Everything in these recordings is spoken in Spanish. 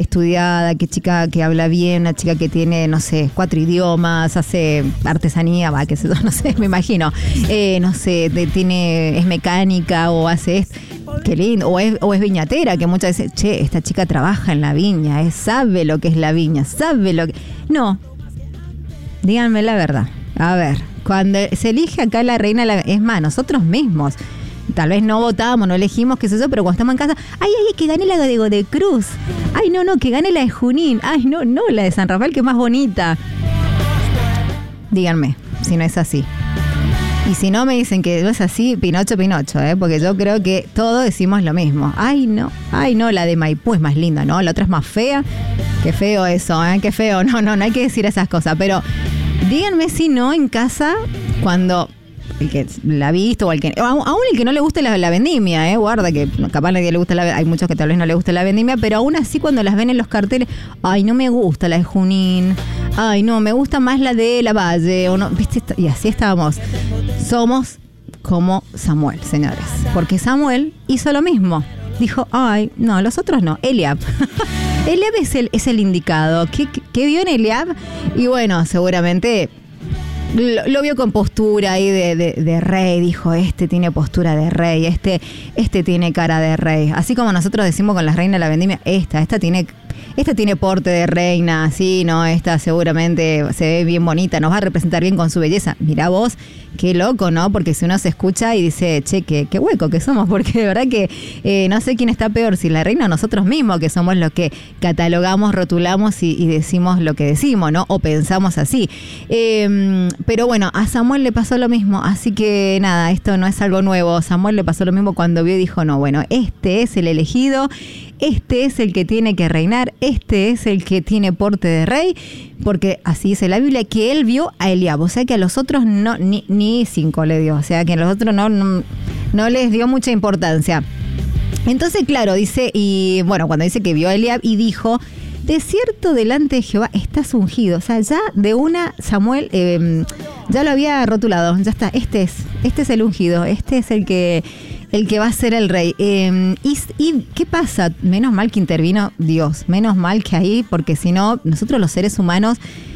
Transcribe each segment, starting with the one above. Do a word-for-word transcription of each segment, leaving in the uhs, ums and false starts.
estudiada, qué chica que habla bien, una chica que tiene, no sé, cuatro idiomas, hace artesanía, va, qué sé yo, no sé, me imagino. Eh, no sé, de, tiene, es mecánica o hace esto. Qué lindo. O es, o es viñatera, que muchas veces, che, esta chica trabaja en la viña, eh, sabe lo que es la viña, sabe lo que... No. Díganme la verdad. A ver, cuando se elige acá la reina, la, es más, nosotros mismos, tal vez no votamos, no elegimos, qué sé yo, pero cuando estamos en casa, ay, ay, que gane la de Godecruz. Ay, no, no, que gane la de Junín. Ay, no, no, la de San Rafael, que es más bonita. Díganme, si no es así. Y si no me dicen que no es así, Pinocho, Pinocho, ¿eh? Porque yo creo que todos decimos lo mismo. Ay, no, ay, no, la de Maipú es más linda, ¿no? La otra es más fea. Qué feo eso, ¿eh? Qué feo. No, no, no hay que decir esas cosas. Pero díganme si no en casa, cuando el que la ha visto o el que... Aún el que no le guste la, la vendimia, ¿eh? Guarda, que capaz a nadie le gusta la... Hay muchos que tal vez no le guste la vendimia, pero aún así cuando las ven en los carteles, ay, no me gusta la de Junín. Ay, no, me gusta más la de La Valle. O no, ¿viste? Y así estábamos. Somos como Samuel, señores. Porque Samuel hizo lo mismo. Dijo, ay, no, los otros no. Eliab. Eliab es el, es el indicado. ¿Qué, qué, qué vio en Eliab? Y bueno, seguramente lo, lo vio con postura ahí de, de, de rey. Dijo, este tiene postura de rey. Este, este tiene cara de rey. Así como nosotros decimos con las reinas de la vendimia, esta, esta tiene... Esta tiene porte de reina, sí, ¿no? Esta seguramente se ve bien bonita, nos va a representar bien con su belleza. Mirá vos, qué loco, ¿no? Porque si uno se escucha y dice, che, qué, qué hueco que somos, porque de verdad que eh, no sé quién está peor, si la reina o nosotros mismos, que somos los que catalogamos, rotulamos y, y decimos lo que decimos, ¿no? O pensamos así. Eh, pero bueno, a Samuel le pasó lo mismo, así que nada, esto no es algo nuevo. Samuel le pasó lo mismo cuando vio y dijo, no, bueno, este es el elegido, este es el que tiene que reinar, este es el que tiene porte de rey, porque así dice la Biblia, que él vio a Eliab, o sea que a los otros no, ni, ni cinco le dio, o sea que a los otros no, no, no les dio mucha importancia. Entonces, claro, dice, y bueno, cuando dice que vio a Eliab y dijo, de cierto delante de Jehová estás ungido, o sea, ya de una Samuel eh, ya lo había rotulado, ya está, este es, este es el ungido, este es el que... el que va a ser el rey. Eh, y, ¿Y qué pasa? Menos mal que intervino Dios, menos mal que ahí, porque si no, nosotros los seres humanos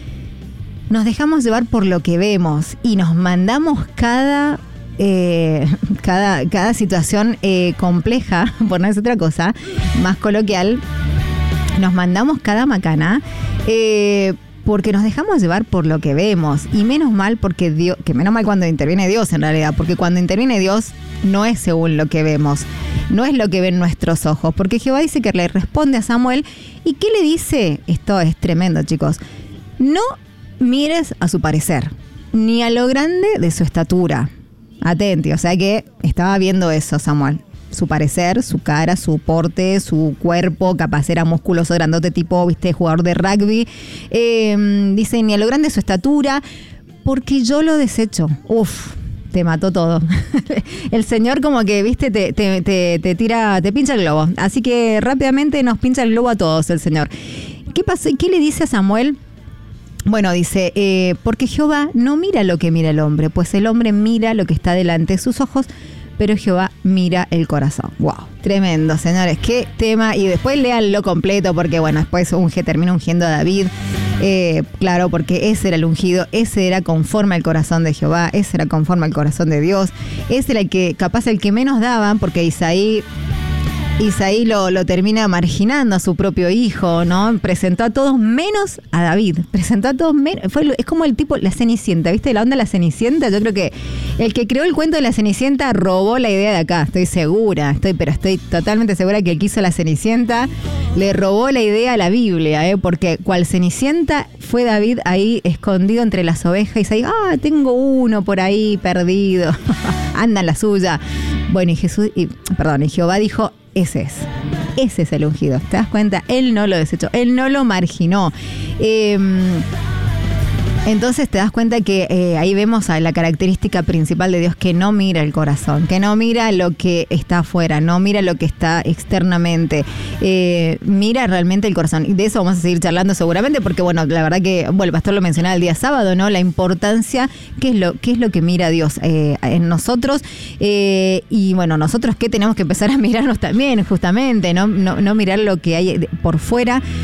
nos dejamos llevar por lo que vemos y nos mandamos cada, eh, cada, cada situación eh, compleja, por no decir otra cosa, más coloquial, nos mandamos cada macana, eh, porque nos dejamos llevar por lo que vemos. Y menos mal porque Dios, que menos mal cuando interviene Dios en realidad, porque cuando interviene Dios no es según lo que vemos, no es lo que ven nuestros ojos, porque Jehová dice que le responde a Samuel, ¿y qué le dice? Esto es tremendo, chicos. No mires a su parecer, ni a lo grande de su estatura. Atenti, o sea que estaba viendo eso Samuel. Su parecer, su cara, su porte, su cuerpo, capaz era musculoso, grandote, tipo, viste, jugador de rugby. Eh, dice, ni a lo grande de su estatura, porque yo lo desecho. Uf, te mató todo. El Señor como que, viste, te, te, te, te tira, te pincha el globo. Así que rápidamente nos pincha el globo a todos el Señor. ¿Qué pasó? ¿Qué le dice a Samuel? Bueno, dice, eh, porque Jehová no mira lo que mira el hombre, pues el hombre mira lo que está delante de sus ojos, pero Jehová mira el corazón. Wow, tremendo, señores, qué tema. Y después léanlo completo, porque bueno, después unge, termina ungiendo a David. Eh, claro, porque ese era el ungido, ese era conforme al corazón de Jehová, ese era conforme al corazón de Dios, ese era el que, capaz el que menos daban, porque Isaí... Isaí lo, lo termina marginando a su propio hijo, ¿no? Presentó a todos menos a David. Presentó a todos menos. Fue, es como el tipo, la Cenicienta, ¿viste? La onda de la Cenicienta. Yo creo que el que creó el cuento de la Cenicienta robó la idea de acá. Estoy segura, estoy, pero estoy totalmente segura que el que hizo la Cenicienta le robó la idea a la Biblia, ¿eh? Porque cual Cenicienta fue David ahí escondido entre las ovejas. Isaí, ah, tengo uno por ahí perdido. Anda en la suya. Bueno, y Jesús, y, perdón, y Jehová dijo, ese es, ese es el ungido. ¿Te das cuenta? Él no lo desechó, él no lo marginó. Eh, entonces te das cuenta que eh, ahí vemos a la característica principal de Dios, que no mira el corazón, que no mira lo que está afuera, no mira lo que está externamente, eh, mira realmente el corazón. Y de eso vamos a seguir charlando seguramente, porque bueno, la verdad que, bueno, el pastor lo mencionaba el día sábado, ¿no? La importancia, qué es lo, qué es lo que mira Dios eh, en nosotros, eh, y bueno, nosotros que tenemos que empezar a mirarnos también, justamente, no, no, no mirar lo que hay por fuera,